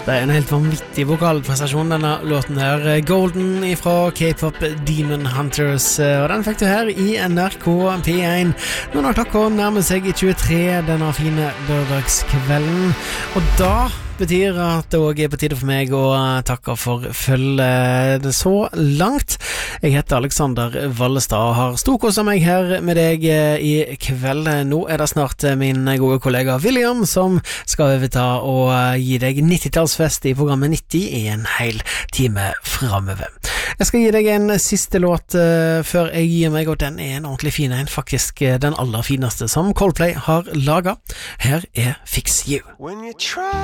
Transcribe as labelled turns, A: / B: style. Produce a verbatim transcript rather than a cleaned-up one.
A: Det er en helt vanvittig vokalprestasjon, denne låten her. Golden fra K-pop Demon Hunters, og den fikk du her i N R K P én. Nå når klokka nærmer seg tjuetre denne fine lørdagskvelden, og da betyr at det også er på tide for meg å takke for følget så langt. Jeg heter Alexander Vallestad og har storkoset meg her med deg i kveld. Nå er det snart min gode kollega William som skal overta og gi deg nittitallsfest i programmet nitti i en hel time fremover. Jeg skal gi deg en siste låt uh, før jeg gir meg, og den er en ordentlig fin en, faktisk den aller fineste som Coldplay har laget. Her er Fix You.
B: When you try